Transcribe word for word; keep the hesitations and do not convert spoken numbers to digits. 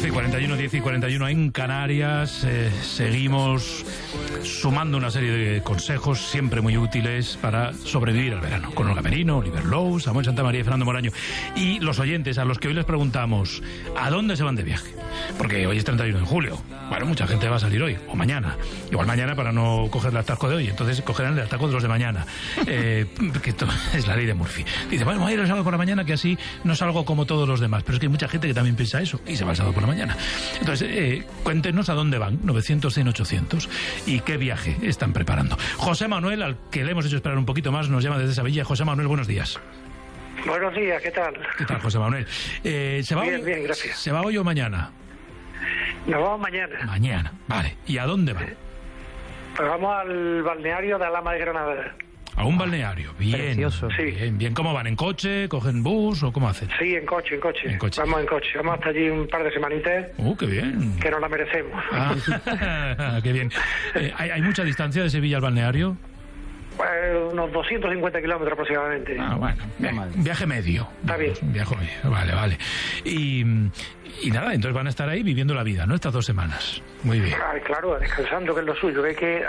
doce y cuarenta y uno, diez y cuarenta y uno en Canarias. Eh, seguimos sumando una serie de consejos siempre muy útiles para sobrevivir al verano. Con Olga Merino, Oliver Lowe, Samuel Santamaría y Fernando Moraño. Y los oyentes a los que hoy les preguntamos, ¿a dónde se van de viaje? Porque hoy es treinta y uno de julio. Bueno, mucha gente va a salir hoy o mañana. Igual mañana para no coger el atasco de hoy. Entonces cogerán el atasco de los de mañana. Eh, que esto es la ley de Murphy. Dice, bueno, voy a ir el sábado por la mañana que así no salgo como todos los demás. Pero es que hay mucha gente que también piensa eso y se va el sábado por la mañana. Entonces, eh, cuéntenos a dónde van, novecientos, cien, ochocientos, y qué viaje están preparando. José Manuel, al que le hemos hecho esperar un poquito más, nos llama desde Sevilla. José Manuel, buenos días. Buenos días, ¿qué tal? ¿Qué tal, José Manuel? Eh, ¿se va bien, hoy, bien, gracias. ¿Se va hoy o mañana? Nos vamos mañana. Mañana, vale. ¿Y a dónde van? Pues vamos al balneario de Alhama de Granada. A un balneario, bien. Precioso. Sí. Bien, bien. ¿Cómo van? ¿En coche? ¿Cogen bus o cómo hacen? Sí, en coche, en coche. En coche. Vamos en coche. Vamos hasta allí un par de semanitas. ¡Uh, qué bien! Que nos la merecemos. Ah, qué bien. Eh, ¿hay, ¿Hay mucha distancia de Sevilla al balneario? Pues unos doscientos cincuenta kilómetros aproximadamente. Ah, bueno. Bien. Un viaje medio. Está bien. Un viaje medio. Vale, vale. Y, y nada, entonces van a estar ahí viviendo la vida, ¿no? Estas dos semanas. Muy bien. Ay, claro, descansando, que es lo suyo. Que hay que,